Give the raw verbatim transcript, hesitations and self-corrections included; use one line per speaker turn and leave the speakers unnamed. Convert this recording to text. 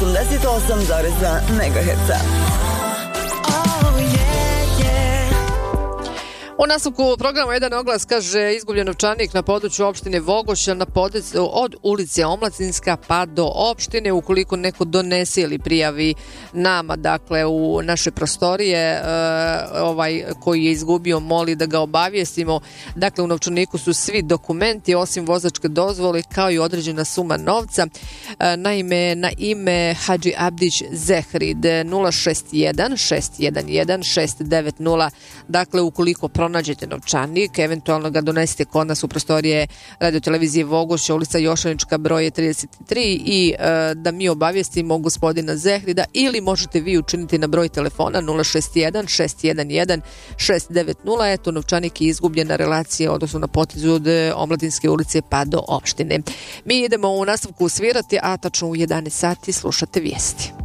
osamdeset osam zarez dva megaherca.
U nastavku programa jedan oglas kaže izgubljen novčanik na području opštine Vogošća na području od ulice Omlatinska pa do opštine. Ukoliko neko donese ili prijavi nama, dakle u naše prostorije, e, ovaj koji je izgubio, moli da ga obavijestimo. Dakle, u novčaniku su svi dokumenti osim vozačke dozvole kao i određena suma novca. E, naime, na ime Hadži Abdić Zehrid nula šest jedan šest jedan jedan šest devet nula. Dakle, ukoliko pronađete novčanik, eventualno ga donesite kod nas u prostorije Radio televizije Vogošća, ulica Jošanička, broj trideset tri i e, da mi obavijestimo gospodina Zehrida, ili možete vi učiniti na broj telefona nula šest jedan šest jedan jedan šest devet nula. Eto, novčanik je izgubljen na relacije, odnosno na potezu od Omladinske ulice pa do opštine. Mi idemo u nastavku svirati, a tačno u jedanaest sati slušate vijesti.